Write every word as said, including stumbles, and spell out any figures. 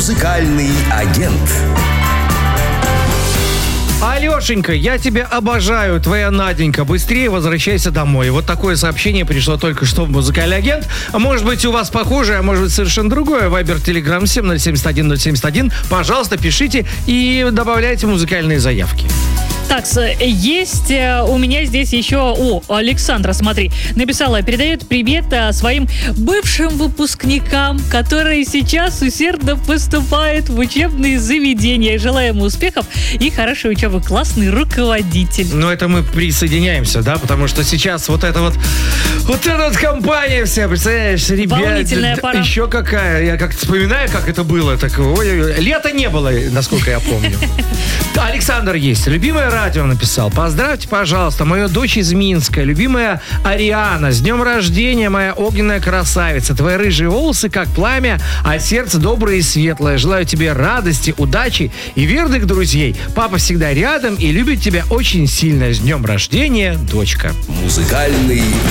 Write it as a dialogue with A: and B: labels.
A: Музыкальный агент.
B: Алешенька, я тебя обожаю, твоя Наденька. Быстрее возвращайся домой. Вот такое сообщение пришло только что в «Музыкальный агент». А может быть, у вас похожее, а может быть, совершенно другое. Вайбер, Телеграм семь ноль семь один ноль семь один. Пожалуйста, пишите и добавляйте музыкальные заявки.
C: Так, есть у меня здесь еще... О, Александра, смотри, написала, передает привет своим бывшим выпускникам, которые сейчас усердно поступают в учебные заведения. Желаем успехов и хорошей учебы. Классный руководитель.
B: Ну, это мы присоединяемся, да, потому что сейчас вот эта вот... Вот эта вот компания вся, представляешь, ребят...
C: Волнительная пора.
B: Еще какая. Я как-то вспоминаю, как это было. Так, ой, лета не было, насколько я помню. Александр есть. Любимая радио написал. Поздравьте, пожалуйста, мою дочь из Минска, любимая Ариана. С днем рождения, моя огненная красавица. Твои рыжие волосы, как пламя, а сердце доброе и светлое. Желаю тебе радости, удачи и верных друзей. Папа всегда рядом и любит тебя очень сильно. С днем рождения, дочка.
A: Музыкальный